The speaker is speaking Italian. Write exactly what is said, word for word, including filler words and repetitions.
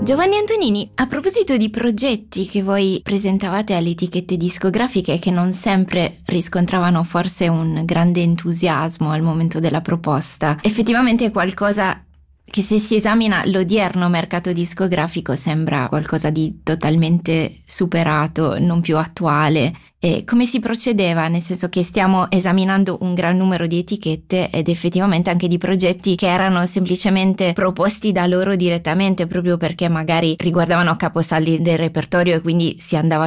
Giovanni Antonini, a proposito di progetti che voi presentavate alle etichette discografiche e che non sempre riscontravano forse un grande entusiasmo al momento della proposta, effettivamente è qualcosa che, se si esamina l'odierno mercato discografico, sembra qualcosa di totalmente superato, non più attuale. E come si procedeva? Nel senso che stiamo esaminando un gran numero di etichette ed effettivamente anche di progetti che erano semplicemente proposti da loro direttamente, proprio perché magari riguardavano caposaldi del repertorio e quindi si andava